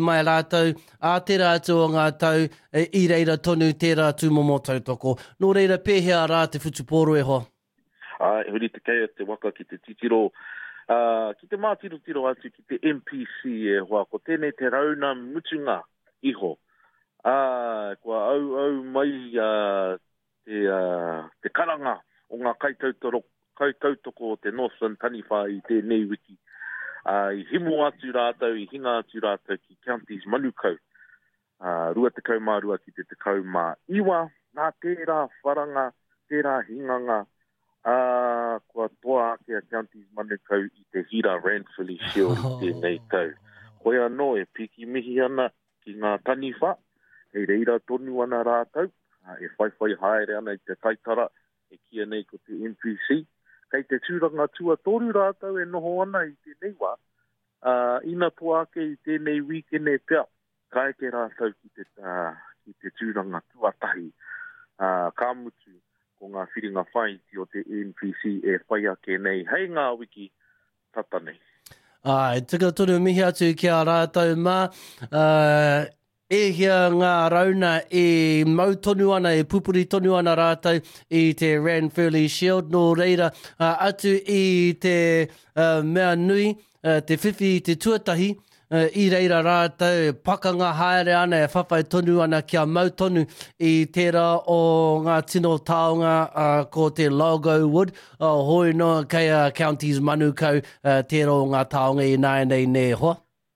mai rātou, a te rātou o ngā tau, I reira tonu tērā tūmomo tautoko. Nō reira pēhea rā te whutupōro e hoa. Huri te kei te waka ki te titiro. Ki te mātiro atu ki te MPC e hoa, ko tēnei te rauna mutunga iho. Kua au mai te karanga o ngā kaitautoko o te Northern Taniwha I tēnei wiki. I himu atu rātou, I hinga atu rātou ki Counties Manukau. Rua te kaumārua ki te kaumā iwa, nā tērā wharanga, tērā hinganga, kua toa ake a Counties Manukau I te Hira Ranfurly Shield I tēnei tau. Koe anō e piki mihi ana ki ngā taniwha, e reira tonu ana rātou, e whaiwhai haere ana I te taitara, e kia nei ko te MPC. Kei te tūranga tua toru rātou e noho ana I tēnei wā, ina toa ake I tēnei wikene pia, ka eke rātou ki te tūranga tuatahi. Ka mutu ko ngā whiringa whaiti o te NPC e whai ake nei, hei ngā wiki tata nei. Tika tonu mihi atu ki a rātou mā, e hia ngā rauna e mau tonu ana, e pupuri tonu ana rātou I te Ranfurly Shield, nō reira atu I te mea nui, te whiwhi te tuatahi, I reira rātou, pakanga haere ana, e whawhai tonu ana kia mau tonu I tērā o ngā tino taonga ko te Logo Wood, hoi noa kei a Counties Manukau, tērā o ngā taonga I nāi nei ne hoa.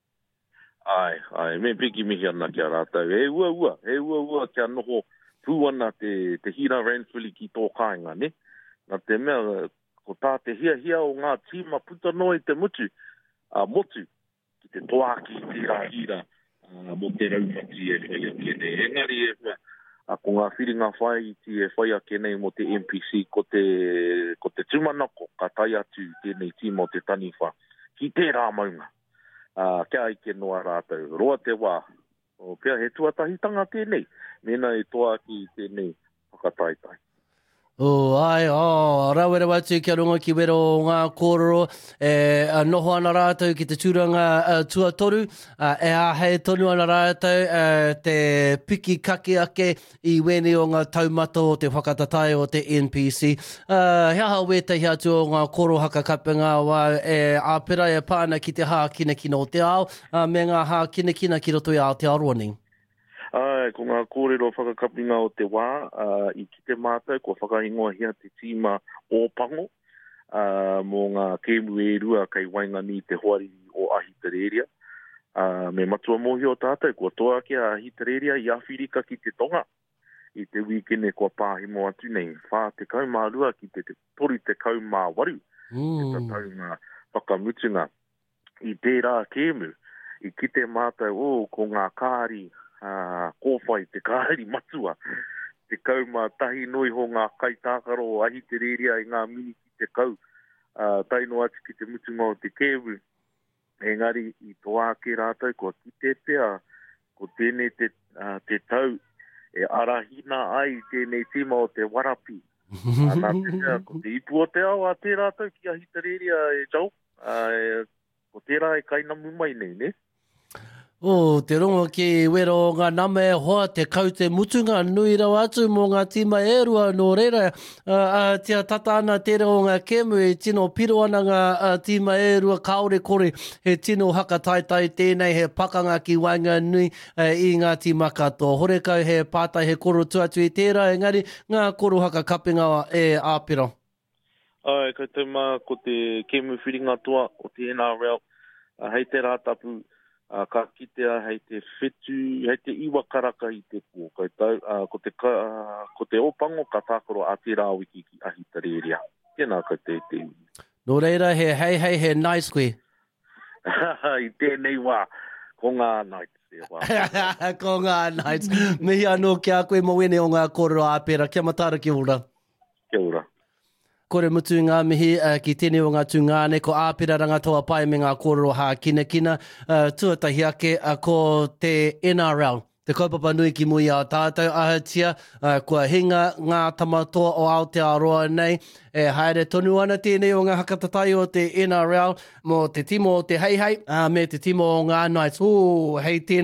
Ai, me piki mihi ana kia rātou. E ua kia noho pū ana te Hira Ranfurly ki tō kāinga, ne? Nā te mea, ko tā te hia o ngā tīma puta noi te motu, ki te toaki tērā hira, mo te raumati e whai ake nei. Engari e hua, ko ngā whiringa whaiti e whai ake nei mo te MPC, ko te tumanako, ka tai atu tēnei tīma o te taniwha, ki tērā maunga. Kia ike noa rātou. Roa te wā. O pia he tuatahitanga tēnei. Mena e toa ki tēnei whakataitai. Rauere watu kia runga ki wero o ngā kōrero, noho ana rātou ki te tūranga tuatoru, e hei tonu ana rātou te piki kake ake I wene o ngā taumata o te whakatatai o te NPC. Hea wetahi atu o ngā kōrero hakakapenga wā e āpera e pāna ki te hā kinakina o te ao, me ngā hā kinakina ki roto I Aotearoa ni. Ko ngā kōrero whakakapinga o te wā, I ki te mātou, ko whakahingoa hea te tīma o pango, mō ngā kēmu e rua kei waingani te hoariri o Ahitereiria. Me matua mohi o tātou, ko toa ki a Ahitereiria I Awhirika ki te tonga. I te wikene ko pāhimo atu nei, whā te kaumārua ki te toru te kaumāwaru. Te tatau ngā whakamutunga. I tērā kēmu, I ki te mātou, ko ngā kāri, kōwhai te kāri matua, te kauma tahi noi ho ngā kaitākaro o Ahitereiria I ngā mini ki te kau, taino atu ki te mutunga o te kēwu. Engari I toa ake rātou, ko ki te pea, ko tēnei te tau, e arahina ai tēnei tīma o te warapi. Nā te mea, ko te ipu o te ao a te rātou ki Ahitereiria e jau, ko tērā e kainamu mai nei, ne? Te rongo ki wero ngā nama e hoa, te kau te mutunga nui rau atu mō ngā tīma e rua nō reira. Tia tata ana tērā o ngā kēmu e tino piro ana ngā tīma e rua kaore kore he tino hakataitai tēnei he pakanga ki wainga nui I ngā tīma katoa. Hore kau he pātai he koro tuatu I tērā, engari ngā koro hakakapinga e āpira. Koutou mā ko te kēmu whiringa toa o te NRL, hei te rātapu, ka kitea hei te whetu, hei te iwa karaka I te pō. Ko te opango ka tākoro a te rāwiki ki Ahitereiria. Tēnā koutou te iwi. Nō reira he he nice koe. I tēnei wā, ko ngā nights. Ko ngā nights. Mihi anō ki a koe mawene o ngā kōrero āpera. Kia matara ki ora. Kia ora. Kore mutu ngā mihi ki tēnei o ngā tūngāne, ko āpira rangatoa pai me ngā kōrero hā kinakina, tuatahi ake ko te NRL. Te kaupapa nui ki mui a tātou ahatia, kua hinga ngā tamatoa o Aotearoa nei, e haere tonu ana tēnei o ngā hakatatai o te NRL, mo te timo o te Hei Hei, me te timo o ngā Knights. Hei tēnei.